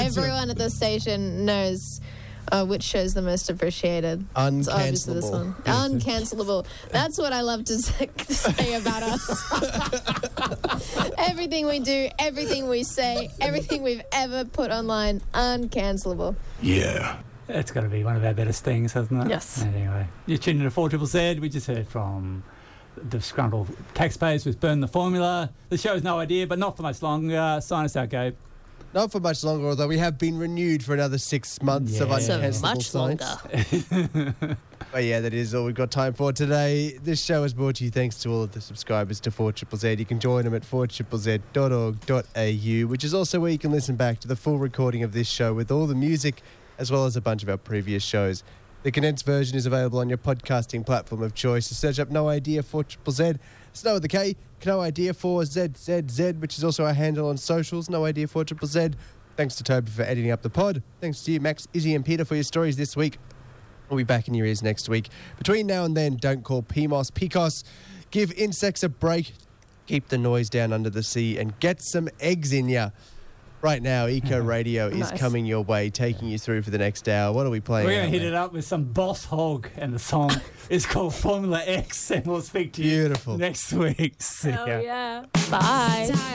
Everyone at the station knows which show's the most appreciated. It's obviously this one. Uncancelable. That's what I love to say about us. Everything we do, everything we say, everything we've ever put online, uncancelable. Yeah. It's got to be one of our better things, hasn't it? Yes. Anyway, you're tuning in to 4ZZZ. We just heard from the Disgruntled Taxpayers with Burn the Formula. The show's No Idea, but not for much longer. Sign us out, Gabe. Not for much longer, although we have been renewed for another 6 months of uncancelable science. But yeah, that is all we've got time for today. This show is brought to you thanks to all of the subscribers to 4ZZZ. You can join them at 4ZZZ.org.au, which is also where you can listen back to the full recording of this show with all the music, as well as a bunch of our previous shows. The condensed version is available on your podcasting platform of choice. So search up No Idea 4ZZZ. Snow with the K, No Idea 4ZZZ, which is also our handle on socials, No Idea 4ZZZ. Thanks to Toby for editing up the pod. Thanks to you, Max, Izzy and Peter for your stories this week. We'll be back in your ears next week. Between now and then, don't call PMOS PCOS. Give insects a break. Keep the noise down under the sea and get some eggs in ya. Right now, Eco Radio is coming your way, taking you through for the next hour. What are we playing? We're going to hit it up with some Boss Hog, and the song is called Formula X, and we'll speak to you next week. See ya. Yeah. Bye.